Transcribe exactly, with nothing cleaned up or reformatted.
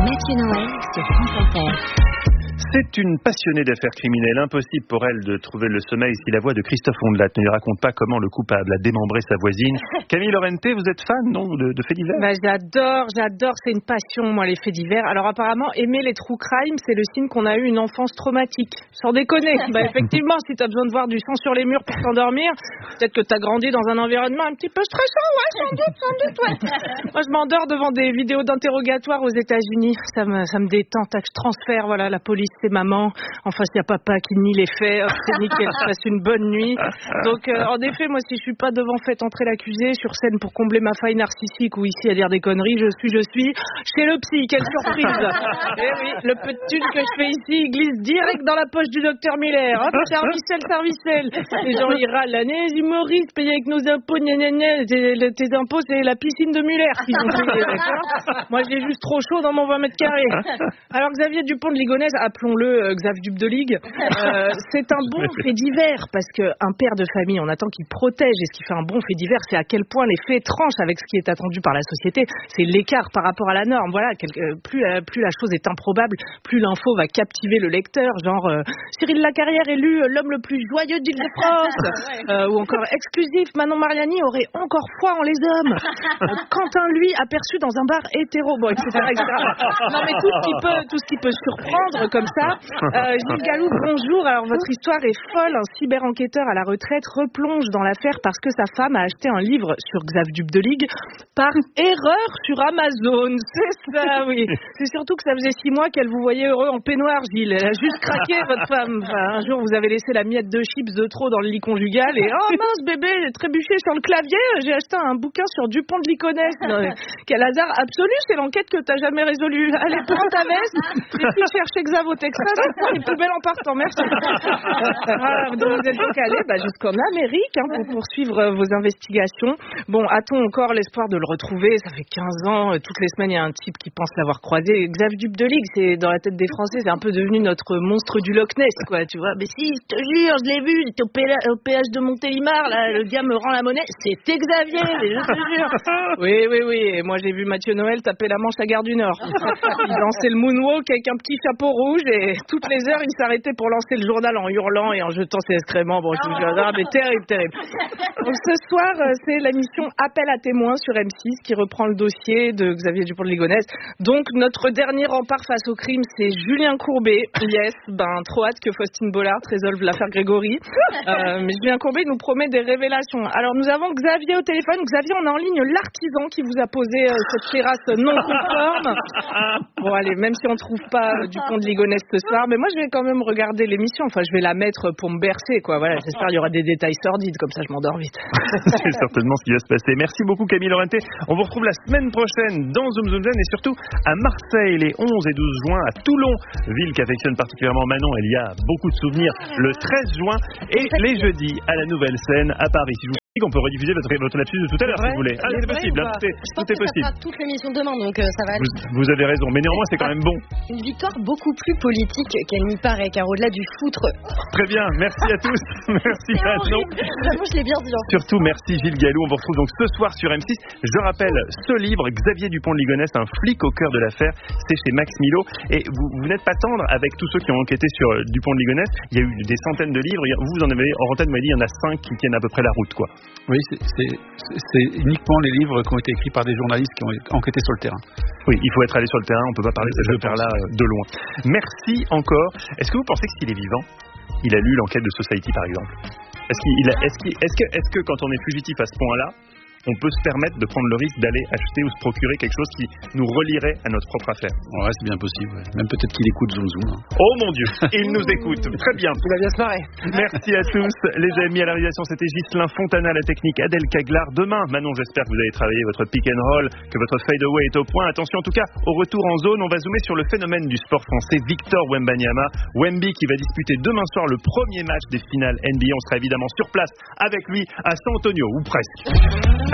Mathieu Noël sur France Inter. C'est une passionnée d'affaires criminelles. Impossible pour elle de trouver le sommeil si la voix de Christophe Ondelat ne lui raconte pas comment le coupable a démembré sa voisine. Camille Lorente, vous êtes fan, non, de, de faits divers? Bah, j'adore, j'adore. C'est une passion, moi, les faits divers. Alors, apparemment, aimer les true crime, c'est le signe qu'on a eu une enfance traumatique. Sans déconner. Bah, effectivement, si t'as besoin de voir du sang sur les murs pour t'endormir, peut-être que t'as grandi dans un environnement un petit peu stressant, ouais, sans doute, sans doute, ouais. Moi, je m'endors devant des vidéos d'interrogatoire aux États-Unis. Ça me, ça me détend. Tac, je transfère, voilà, la police, c'est maman. Enfin, s'il y a papa qui nie les faits, hop, c'est nickel, je passe une bonne nuit. Donc, euh, en effet, moi, si je suis pas devant fait entrer l'accusé sur scène pour combler ma faille narcissique ou ici à dire des conneries, je suis, je suis chez le psy. Quelle surprise! Eh oui, le peu de thune que je fais ici, il glisse direct dans la poche du docteur Miller. Hop, servicelle, servicelle. Les gens, ils râlent. L'année, humoristes, payés avec nos impôts, gna gna gna. Tes, tes impôts, c'est la piscine de Muller qu'ils ont payé, d'accord? Moi, j'ai juste trop chaud dans mon vingt mètres carrés. Alors, Xavier Dupont de Ligonnès, appelons-le euh, Xav Dup de Ligue, euh, c'est un bon fait divers parce qu'un père de famille, on attend qu'il protège, et ce qui fait un bon fait divers, c'est à quel point les faits tranchent avec ce qui est attendu par la société. C'est l'écart par rapport à la norme. Voilà, quel, plus, euh, plus la chose est improbable, plus l'info va captiver le lecteur. Genre, euh, Cyril Lacarrière élu l'homme le plus joyeux d'Île-de-France, euh, ou encore exclusif, Manon Mariani aurait encore foi en les hommes. Euh, Quentin, lui, aperçu dans un bar hétéro, bon, et cetera, et cetera. Non, mais tout ce qui peut, tout ce qui peut surprendre comme ça. Euh, Gilles Galoux, bonjour. Alors, votre histoire est folle. Un cyber-enquêteur à la retraite replonge dans l'affaire parce que sa femme a acheté un livre sur Xav Dup de Ligue par erreur sur Amazon. C'est ça, oui. C'est surtout que ça faisait six mois qu'elle vous voyait heureux en peignoir, Gilles. Elle a juste craqué, votre femme. Enfin, un jour, vous avez laissé la miette de chips de trop dans le lit conjugal et oh mince, bébé, j'ai trébuché sur le clavier. J'ai acheté un bouquin sur Dupont de Ligonnès. Quel hasard absolu, c'est l'enquête que t'as jamais résolue. Allez, prends ta veste. Et puis chercher Xav au Texas. Les poubelles en partant, merci. Ah, donc vous êtes donc allé bah, jusqu'en Amérique hein, pour poursuivre vos investigations. Bon, a-t-on encore l'espoir de le retrouver? Ça fait quinze ans, euh, toutes les semaines, il y a un type qui pense l'avoir croisé. Xav Dup de Ligue, c'est dans la tête des Français, c'est un peu devenu notre monstre du Loch Ness, quoi, tu vois. Mais si, je te jure, je l'ai vu, il était au, P- au péage de Montélimar, là, le gars me rend la monnaie, c'était Xavier, mais je te jure. Oui, oui, oui, et moi j'ai vu Mathieu Noël taper la Manche à Gare du Nord. Il dansait le moonwalk avec un petit chapeau rouge et toutes les heures, il s'arrêtait pour lancer le journal en hurlant et en jetant ses excréments. Bon, je vous jure, ah, mais terrible, terrible. Donc ce soir, c'est l'émission Appel à témoins sur M six qui reprend le dossier de Xavier Dupont de Ligonnès. Donc notre dernier rempart face au crime, c'est Julien Courbet. Yes, ben trop hâte que Faustine Bollard résolve l'affaire Grégory. Euh, mais Julien Courbet nous promet des révélations. Alors nous avons Xavier au téléphone. Xavier, on a en ligne l'artisan qui vous a posé euh, cette terrasse non conforme. Bon allez, même si on trouve pas euh, Dupont de Ligonnès ce soir, mais moi je vais quand même regarder l'émission. Enfin, je vais la mettre pour me bercer, quoi. Voilà, j'espère qu'il y aura des détails sordides, comme ça je m'endors vite. C'est certainement ce qui va se passer. Merci beaucoup Camille Lorente. On vous retrouve la semaine prochaine dans Zoom Zoom Zen et surtout à Marseille les onze et douze juin, à Toulon, ville qu'affectionne particulièrement Manon. Elle y a beaucoup de souvenirs. Le treize juin et les jeudis à la Nouvelle Scène à Paris. Si je vous dis qu'on peut rediffuser votre, votre lapsus de tout à l'heure si vous voulez. Ah, c'est possible, hein, tout est, je pense tout est que possible. ça sera toute l'émission demain, donc euh, ça va aller. Vous, vous avez raison, mais néanmoins c'est quand même bon. Une victoire beaucoup plus politique qu'elle n'y paraît, car au-delà du foutre. Très bien, merci à tous. Merci Manon. Vraiment, je l'ai bien dit. Surtout merci Gilles Galoux. On vous retrouve donc ce soir sur M six. Je rappelle ce livre, Xavier Dupont de Ligonnès, un flic au cœur de l'affaire. C'est chez Max Milo. Et vous, vous n'êtes pas tendre avec tous ceux qui ont enquêté sur euh, Dupont de Ligonnès. Il y a eu des centaines de livres. Vous, vous en avez, en antenne, vous m'avez dit, il y en a cinq qui tiennent à peu près la route, quoi. Oui, c'est, c'est, c'est uniquement les livres qui ont été écrits par des journalistes qui ont enquêté sur le terrain. Oui, il faut être allé sur le terrain. On ne peut pas parler de cette affaire-là euh, de loin. Merci encore. Est-ce que vous pensez que s'il est vivant, il a lu l'enquête de Society, par exemple? Est-ce qu'il a, est-ce qu'il, est-ce que, est-ce que quand on est fugitif à ce point-là, on peut se permettre de prendre le risque d'aller acheter ou se procurer quelque chose qui nous relierait à notre propre affaire? Ouais, c'est bien possible. Ouais. Même peut-être qu'il écoute Zoom Zoom. Hein. Oh mon Dieu, il nous écoute. Très bien. Il va bien se marrer. Merci à tous. Les amis, à la réalisation, c'était Ghislain Fontana, la technique Adèle Caglar. Demain, Manon, j'espère que vous avez travaillé votre pick and roll, que votre fade away est au point. Attention, en tout cas, au retour en zone, on va zoomer sur le phénomène du sport français, Victor Wembanyama. Wemby qui va disputer demain soir le premier match des finales N B A. On sera évidemment sur place avec lui à San Antonio, ou presque.